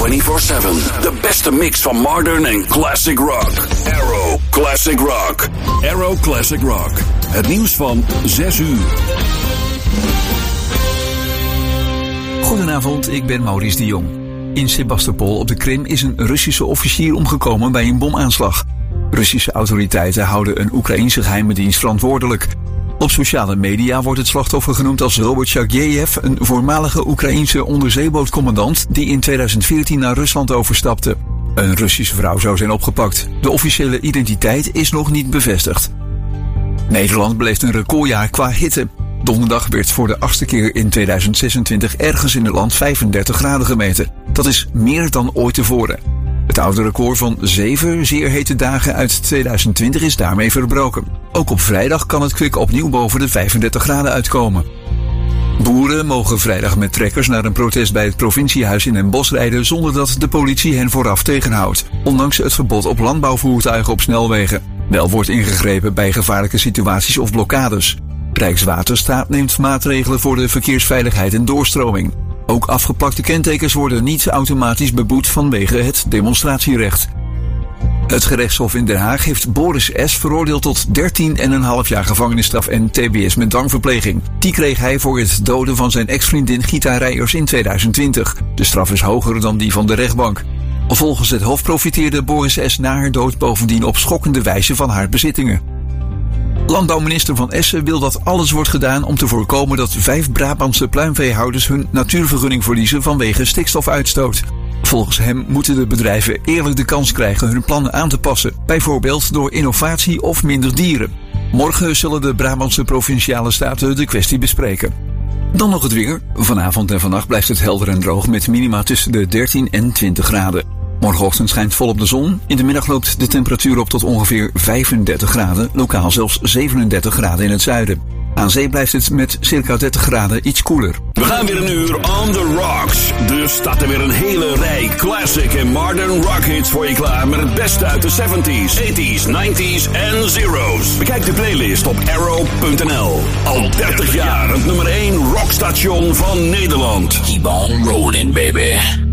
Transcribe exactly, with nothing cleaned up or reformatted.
vierentwintig zeven. De beste mix van modern en classic rock. Aero Classic Rock. Aero Classic Rock. Het nieuws van zes uur. Goedenavond, ik ben Maurice de Jong. In Sebastopol op de Krim is een Russische officier omgekomen bij een bomaanslag. Russische autoriteiten houden een Oekraïense geheime dienst verantwoordelijk. Op sociale media wordt het slachtoffer genoemd als Robert Shagyev, een voormalige Oekraïense onderzeebootcommandant die in tweeduizend veertien naar Rusland overstapte. Een Russische vrouw zou zijn opgepakt. De officiële identiteit is nog niet bevestigd. Nederland beleeft een recordjaar qua hitte. Donderdag werd voor de achtste keer in tweeduizend zesentwintig ergens in het land vijfendertig graden gemeten. Dat is meer dan ooit tevoren. Het oude record van zeven zeer hete dagen uit tweeduizend twintig is daarmee verbroken. Ook op vrijdag kan het kwik opnieuw boven de vijfendertig graden uitkomen. Boeren mogen vrijdag met trekkers naar een protest bij het provinciehuis in Den Bosch rijden zonder dat de politie hen vooraf tegenhoudt, ondanks het verbod op landbouwvoertuigen op snelwegen. Wel wordt ingegrepen bij gevaarlijke situaties of blokkades. Rijkswaterstaat neemt maatregelen voor de verkeersveiligheid en doorstroming. Ook afgeplakte kentekens worden niet automatisch beboet vanwege het demonstratierecht. Het gerechtshof in Den Haag heeft Boris S. veroordeeld tot dertien komma vijf jaar gevangenisstraf en T B S met dwangverpleging. Die kreeg hij voor het doden van zijn ex-vriendin Gita Rijers in tweeduizend twintig. De straf is hoger dan die van de rechtbank. Volgens het hof profiteerde Boris S. na haar dood bovendien op schokkende wijze van haar bezittingen. Landbouwminister Van Essen wil dat alles wordt gedaan om te voorkomen dat vijf Brabantse pluimveehouders hun natuurvergunning verliezen vanwege stikstofuitstoot. Volgens hem moeten de bedrijven eerlijk de kans krijgen hun plannen aan te passen, bijvoorbeeld door innovatie of minder dieren. Morgen zullen de Brabantse provinciale staten de kwestie bespreken. Dan nog het weer. Vanavond en vannacht blijft het helder en droog met minima tussen de dertien en twintig graden. Morgenochtend schijnt volop de zon. In de middag loopt de temperatuur op tot ongeveer vijfendertig graden, lokaal zelfs zevenendertig graden in het zuiden. Aan zee blijft het met circa dertig graden iets koeler. We gaan weer een uur on the rocks. Dus staat er weer een hele rij classic en modern rock hits voor je klaar met het beste uit de zeventies, tachtiger, negentiger en zero's. Bekijk de playlist op aero punt n l. Al dertig jaar het nummer één rockstation van Nederland. Keep on rolling, baby.